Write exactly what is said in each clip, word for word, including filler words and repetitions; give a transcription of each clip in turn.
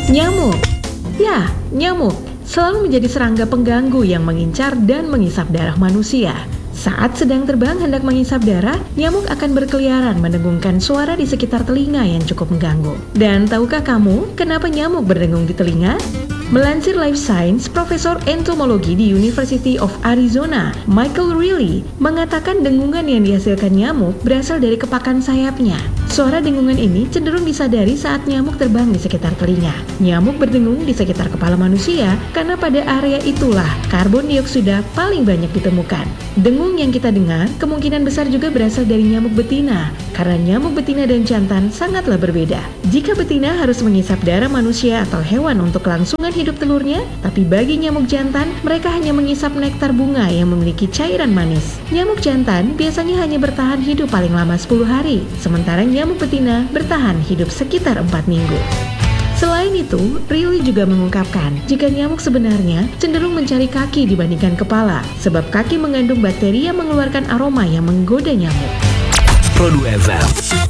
Nyamuk. Ya, nyamuk selalu menjadi serangga pengganggu yang mengincar dan mengisap darah manusia. Saat sedang terbang hendak mengisap darah, nyamuk akan berkeliaran mendengungkan suara di sekitar telinga yang cukup mengganggu. Dan tahukah kamu kenapa nyamuk berdengung di telinga? Melansir Life Science, Profesor Entomologi di University of Arizona, Michael Reilly, mengatakan dengungan yang dihasilkan nyamuk berasal dari kepakan sayapnya. Suara dengungan ini cenderung disadari saat nyamuk terbang di sekitar telinga. Nyamuk berdengung di sekitar kepala manusia karena pada area itulah karbon dioksida paling banyak ditemukan. Dengung yang kita dengar kemungkinan besar juga berasal dari nyamuk betina, karena nyamuk betina dan jantan sangatlah berbeda. Jika betina harus mengisap darah manusia atau hewan untuk kelangsungan hidup telurnya, tapi bagi nyamuk jantan, mereka hanya mengisap nektar bunga yang memiliki cairan manis. Nyamuk jantan biasanya hanya bertahan hidup paling lama sepuluh hari, sementara nyamuk betina bertahan hidup sekitar empat minggu. Selain itu, Reilly juga mengungkapkan jika nyamuk sebenarnya cenderung mencari kaki dibandingkan kepala, sebab kaki mengandung bakteri yang mengeluarkan aroma yang menggoda nyamuk. Produk F M.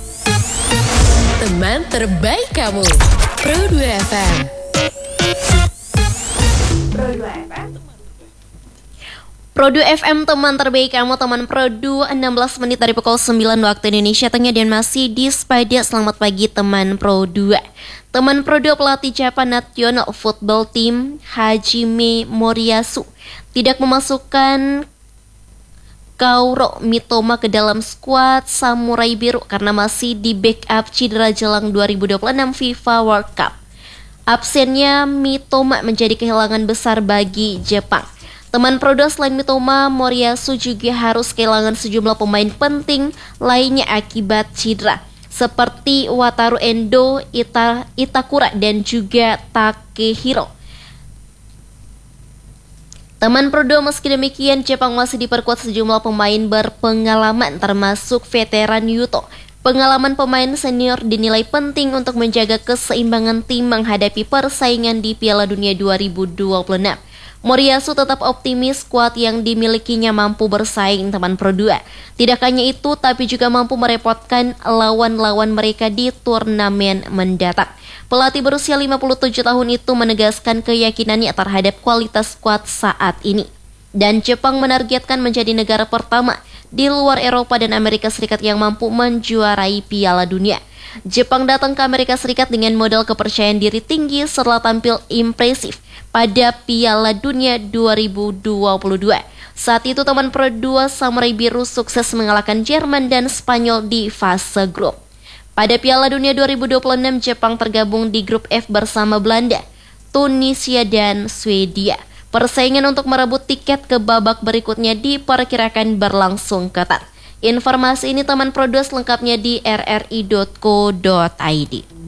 Teman terbaik kamu, Produk F M. Produk F M, teman terbaik kamu, teman Produ. Enam belas menit dari pukul sembilan waktu Indonesia Tengah dan masih di Spada. Selamat pagi teman Produ. Teman Produ, pelatih Jepang National Football Team Hajime Moriyasu tidak memasukkan Kaoru Mitoma ke dalam skuad Samurai Biru karena masih di backup cedera jelang dua ribu dua puluh enam FIFA World Cup. Absennya Mitoma menjadi kehilangan besar bagi Jepang. Teman Prodo, selain Mitoma, Moriyasu juga harus kehilangan sejumlah pemain penting lainnya akibat cedera, seperti Wataru Endo, Ita, Itakura, dan juga Takehiro. Teman Prodo, meski demikian, Jepang masih diperkuat sejumlah pemain berpengalaman, termasuk veteran Yuto. Pengalaman pemain senior dinilai penting untuk menjaga keseimbangan tim menghadapi persaingan di Piala Dunia dua ribu dua puluh enam. Moriyasu tetap optimis skuad yang dimilikinya mampu bersaing, teman Pro dua. Tidak hanya itu, tapi juga mampu merepotkan lawan-lawan mereka di turnamen mendatang. Pelatih berusia lima puluh tujuh tahun itu menegaskan keyakinannya terhadap kualitas skuad saat ini. Dan Jepang menargetkan menjadi negara pertama di luar Eropa dan Amerika Serikat yang mampu menjuarai Piala Dunia. Jepang datang ke Amerika Serikat dengan modal kepercayaan diri tinggi setelah tampil impresif pada Piala Dunia dua ribu dua puluh dua. Saat itu teman Pro dua Samurai Biru sukses mengalahkan Jerman dan Spanyol di fase grup. Pada Piala Dunia dua ribu dua puluh enam, Jepang tergabung di grup F bersama Belanda, Tunisia, dan Swedia. Persaingan untuk merebut tiket ke babak berikutnya diperkirakan berlangsung ketat. Informasi ini teman Pro dua selengkapnya di r r i dot co dot i d.